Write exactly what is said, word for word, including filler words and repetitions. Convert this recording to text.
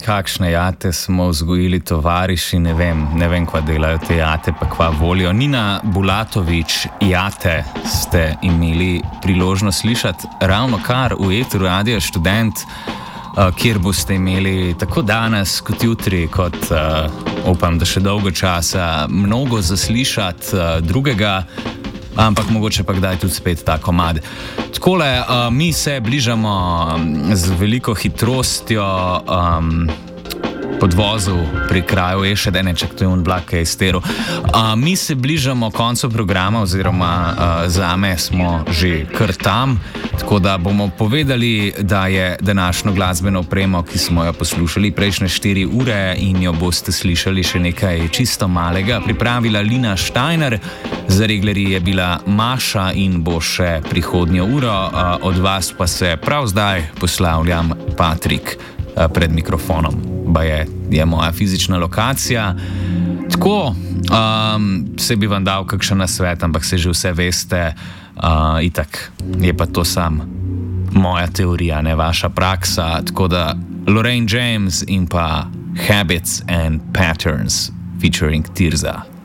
kakšne jate smo vzgojili tovariši, ne vem, ne vem, kva delajo te jate, pa kva volijo. Nina Bulatović, jate ste imeli priložnost slišati ravno kar v eteru Radia Študent, uh, kjer boste imeli tako danes kot jutri, kot uh, upam, da še dolgo časa, mnogo zaslišati uh, drugega, ampak mogoče pa kdaj tudi spet ta komad. Takole, uh, mi se bližamo z veliko hitrostjo um, podvozu pri kraju Ešed, ne čak to je un vlak, ki je izteril. Uh, mi se bližamo koncu programa, oziroma uh, zame smo že kar tam, tako da bomo povedali, da je današnjo glasbeno opremo, ki smo jo poslušali prejšnje štiri ure in jo boste slišali še nekaj čisto malega, pripravila Lina Steiner, za reglerji je bila Maša in bo še prihodnjo uro, uh, od vas pa se prav zdaj poslavljam Patrik uh, pred mikrofonom. Ba je, je moja fizična lokacija. Tako, um, se bi vam dal kakšen nasvet, ampak se že vse veste, uh, itak je pa to sam moja teorija, ne vaša praksa. Tako da Lorraine James in pa Habits and Patterns featuring Tirza.